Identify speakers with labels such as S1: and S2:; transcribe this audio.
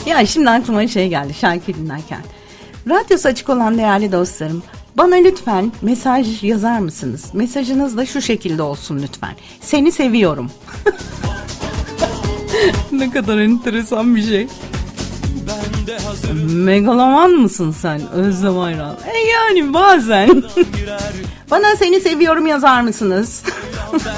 S1: Ya şimdi aklıma şey geldi şarkı dinlerken. Radyosu açık olan değerli dostlarım, bana lütfen mesaj yazar mısınız? Mesajınız da şu şekilde olsun lütfen. Seni seviyorum. Ne kadar enteresan bir şey. Megaloman mısın sen Özlem Ayran? Yani bazen. Bana seni seviyorum yazar mısınız?